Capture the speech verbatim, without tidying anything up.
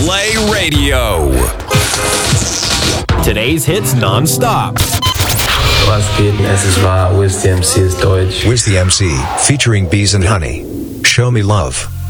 Play Radio. Today's hits non-stop. Was geht? Es ist wahr. Wiz the M C ist Deutsch. Wiz the M C featuring Bees and Honey. Show me love.